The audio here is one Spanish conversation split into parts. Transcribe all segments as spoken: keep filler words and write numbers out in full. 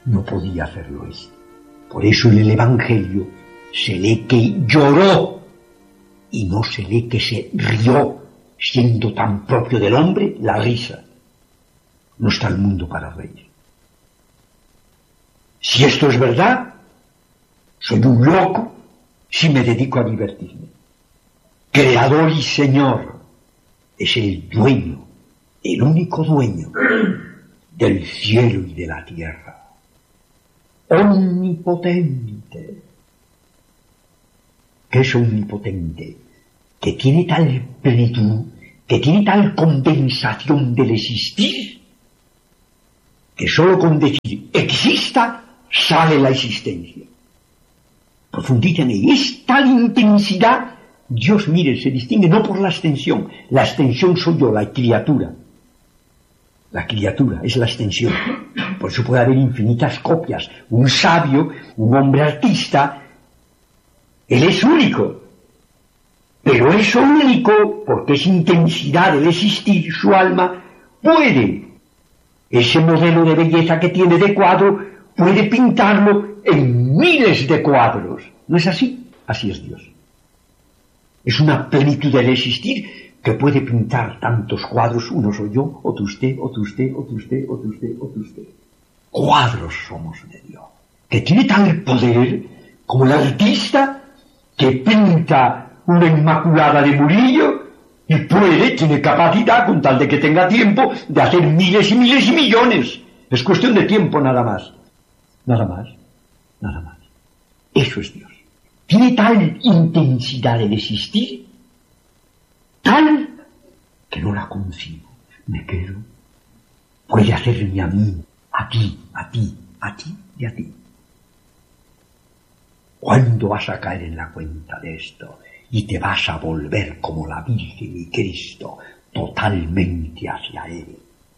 no podía hacerlo esto. Por eso en el Evangelio se lee que lloró y no se lee que se rió, siendo tan propio del hombre la risa. No está el mundo para reír. Si esto es verdad, soy un loco si me dedico a divertirme. Creador y Señor es el dueño, el único dueño del cielo y de la tierra. Omnipotente. ¿Qué es omnipotente? Que tiene tal plenitud, que tiene tal condensación del existir, que solo con decir exista sale la existencia. Profundicen en es tal intensidad. Dios, mire, se distingue no por la extensión. La extensión soy yo, la criatura. La criatura es la extensión. Por eso puede haber infinitas copias. Un sabio, un hombre artista, él es único. Pero es único porque es intensidad del existir. Su alma puede, ese modelo de belleza que tiene de cuadro, puede pintarlo en miles de cuadros. ¿No es así? Así es Dios. Es una plenitud del existir que puede pintar tantos cuadros. Uno soy yo, otro usted, otro usted, otro usted, otro usted, otro usted. Cuadros somos de Dios. Que tiene tal poder como el artista que pinta una Inmaculada de Murillo y puede, tiene capacidad, con tal de que tenga tiempo, de hacer miles y miles y millones. Es cuestión de tiempo nada más. Nada más. Nada más. Eso es Dios. Tiene tal intensidad del existir, tal que no la concibo. Me quedo. Puede hacerme a mí, a ti, a ti, a ti y a ti. ¿Cuándo vas a caer en la cuenta de esto? Y te vas a volver como la Virgen y Cristo, totalmente hacia Él.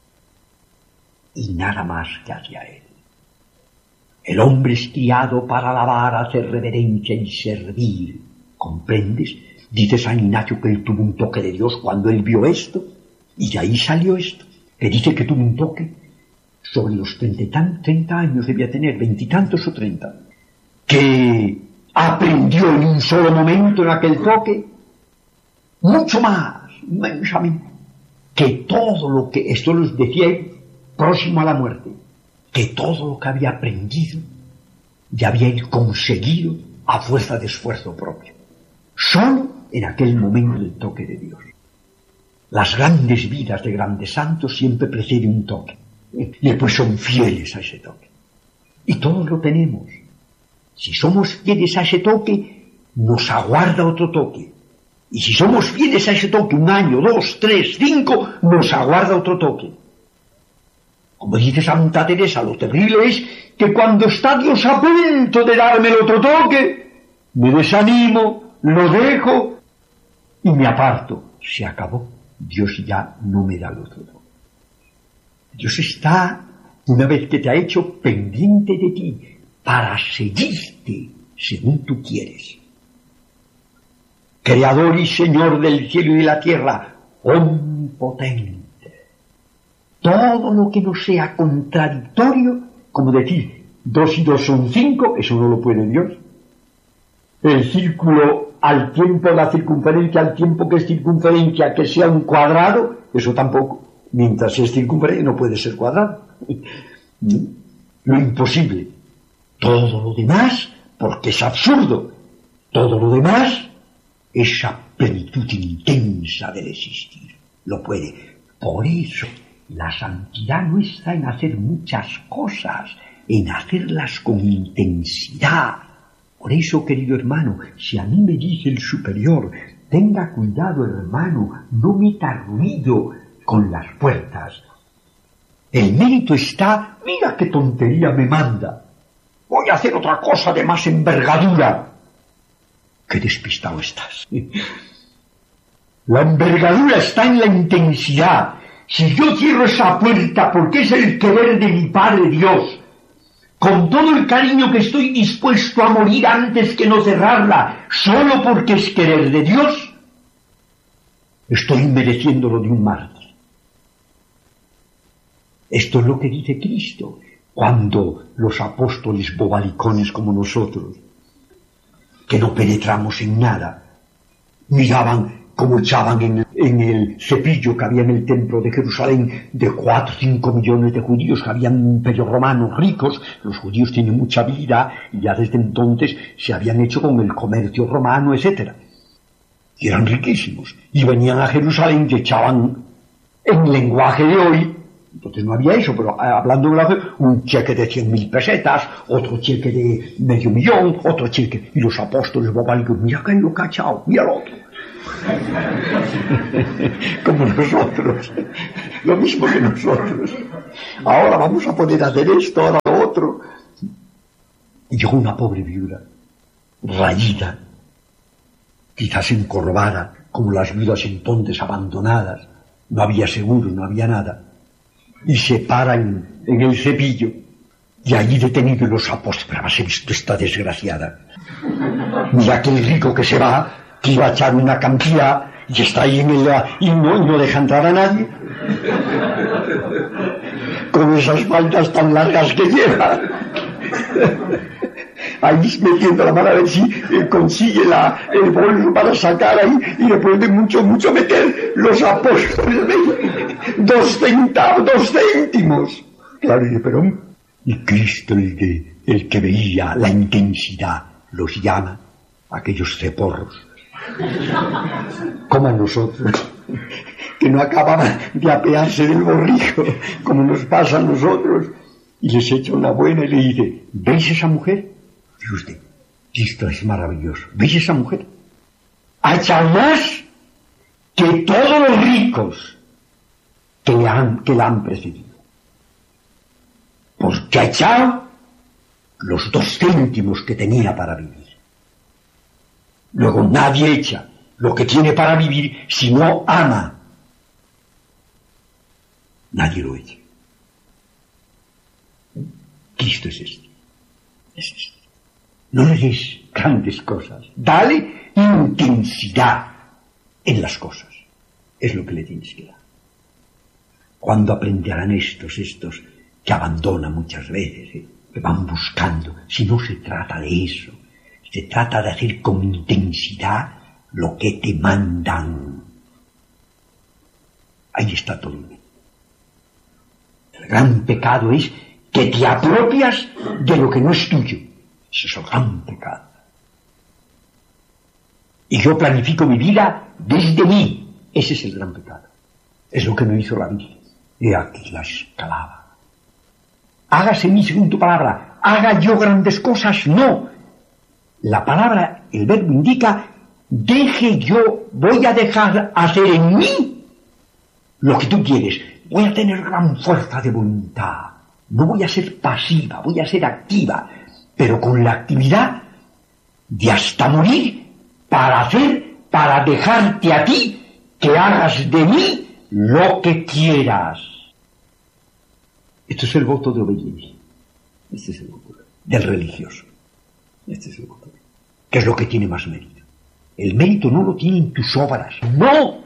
Y nada más que hacia Él. El hombre es criado para alabar, hacer reverencia y servir. ¿Comprendes? Dice San Ignacio que él tuvo un toque de Dios cuando él vio esto, y de ahí salió esto, que dice que tuvo un toque sobre los treinta y tantos, treinta años debía tener, veintitantos o treinta, que aprendió en un solo momento en aquel toque, mucho más, inmensamente, que todo lo que, esto lo decía él, próximo a la muerte, que todo lo que había aprendido ya había él conseguido a fuerza de esfuerzo propio. Solo en aquel momento del toque de Dios. Las grandes vidas de grandes santos siempre precede un toque. Y después son fieles a ese toque. Y todos lo tenemos. Si somos fieles a ese toque, nos aguarda otro toque. Y si somos fieles a ese toque un año, dos, tres, cinco, nos aguarda otro toque. Como dice Santa Teresa, lo terrible es que cuando está Dios a punto de darme el otro toque, me desanimo, lo dejo y me aparto. Se acabó. Dios ya no me da el otro toque. Dios está, una vez que te ha hecho, pendiente de ti, para seguirte según tú quieres. Creador y Señor del cielo y de la tierra, omnipotente. Todo lo que no sea contradictorio, como decir dos y dos son cinco, eso no lo puede Dios. El círculo al tiempo, la circunferencia al tiempo que es circunferencia, que sea un cuadrado, eso tampoco. Mientras es circunferencia no puede ser cuadrado. Lo imposible. Todo lo demás, porque es absurdo, todo lo demás, esa plenitud intensa del existir, lo puede. Por eso, la santidad no está en hacer muchas cosas, en hacerlas con intensidad. Por eso, querido hermano, si a mí me dice el superior, tenga cuidado, hermano, no meta ruido con las puertas. El mérito está, mira qué tontería me manda. Voy a hacer otra cosa de más envergadura. Qué despistado estás. La envergadura está en la intensidad. Si yo cierro esa puerta porque es el querer de mi Padre Dios, con todo el cariño que estoy dispuesto a morir antes que no cerrarla, solo porque es querer de Dios, estoy mereciendo lo de un mártir. Esto es lo que dice Cristo. cuando los apóstoles bobalicones como nosotros, que no penetramos en nada, miraban cómo echaban en, en el cepillo que había en el templo de Jerusalén de cuatro o cinco millones de judíos que habían un imperio romano ricos. Los judíos tienen mucha vida y ya desde entonces se habían hecho con el comercio romano, etcétera. Y eran riquísimos. Y venían a Jerusalén y echaban en lenguaje de hoy. Entonces no había eso, pero hablando de la, un cheque de cien mil pesetas, otro cheque de medio millón, otro cheque. Y los apóstoles bobalicos, mira que lo cachao, mira el otro. Como nosotros, lo mismo que nosotros. Ahora vamos a poder hacer esto, ahora lo otro. Y llegó una pobre viuda, raída, quizás encorvada, como las viudas entonces abandonadas. No había seguro, no había nada. Y se para en, en el cepillo, y allí detenidos los apóstoles. Pero has visto esta desgraciada. Mira aquel rico que se va, que iba a echar una cantidad, y está ahí en el, y no, y no deja entrar a nadie. Con esas faldas tan largas que lleva. Ahí metiendo la mano a ver si eh, consigue la, el bolso para sacar ahí, y después de mucho, mucho meter los apóstoles de dos centavos, dos céntimos. Claro, y pero y Cristo, el que, el que veía la intensidad, los llama aquellos ceporros. Como a nosotros, que no acababan de apearse del borrico, como nos pasa a nosotros, y les echa una buena y le dice, ¿veis esa mujer? Y usted, esto es maravilloso. ¿Veis esa mujer? Ha echado más que todos los ricos que, le han, que la han precedido. Porque ha echado los dos céntimos que tenía para vivir. Luego nadie echa lo que tiene para vivir si no ama. Nadie lo echa. Cristo es este. Es este. No le des grandes cosas. Dale intensidad en las cosas. Es lo que le tienes que dar. ¿Cuándo aprenderán estos, estos que abandonan muchas veces, eh, que van buscando? Si no se trata de eso. Se trata de hacer con intensidad lo que te mandan. Ahí está todo. El gran pecado es que te apropias de lo que no es tuyo. Ese es el gran pecado. Y yo planifico mi vida desde mí. Ese es el gran pecado. Es lo que no hizo la Virgen. Y aquí la escalaba. Hágase en mí según tu palabra. ¿Haga yo grandes cosas? No. La palabra, el verbo indica, deje yo, voy a dejar hacer en mí lo que tú quieres. Voy a tener gran fuerza de voluntad. No voy a ser pasiva, voy a ser activa, pero con la actividad de hasta morir para hacer, para dejarte a ti que hagas de mí lo que quieras. Esto es el voto de obediencia. Este es el voto del religioso. Este es el voto. ¿Qué es lo que tiene más mérito? El mérito no lo tienen tus obras. ¡No!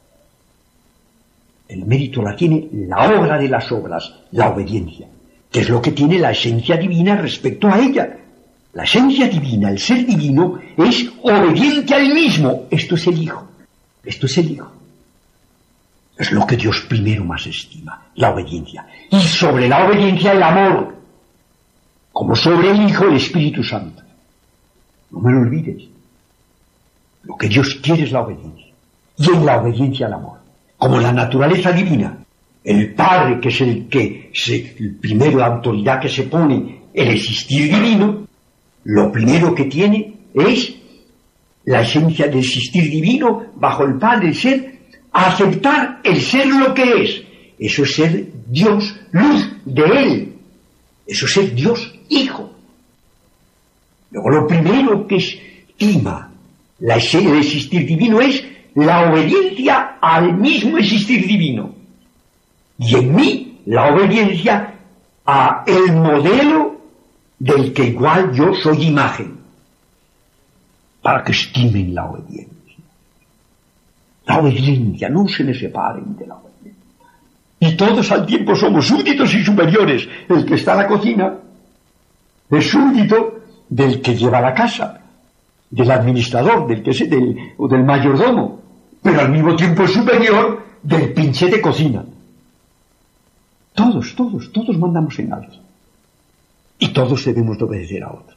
El mérito la tiene la obra de las obras, la obediencia, que es lo que tiene la esencia divina respecto a ella. La esencia divina, el ser divino, es obediente al mismo. Esto es el Hijo. Esto es el Hijo. Es lo que Dios primero más estima, la obediencia. Y sobre la obediencia el amor, como sobre el Hijo el Espíritu Santo. No me lo olvides. Lo que Dios quiere es la obediencia. Y en la obediencia el amor. Como la naturaleza divina. El Padre, que es el que, se, el primero, la autoridad que se pone, el existir divino, lo primero que tiene es la esencia del existir divino bajo el Padre, el ser, aceptar el ser lo que es. Eso es ser Dios, luz de Él. Eso es ser Dios, Hijo. Luego lo primero que estima la esencia del existir divino es la obediencia al mismo existir divino. Y en mí la obediencia a el modelo del que igual yo soy imagen. Para que estimen la obediencia. La obediencia, no se me separen de la obediencia. Y todos al tiempo somos súbditos y superiores. El que está en la cocina es súbdito del que lleva la casa, del administrador, del que se, del, o del mayordomo, pero al mismo tiempo es superior del pinche de cocina. Todos, todos, todos mandamos en algo. Y todos debemos de obedecer a otros.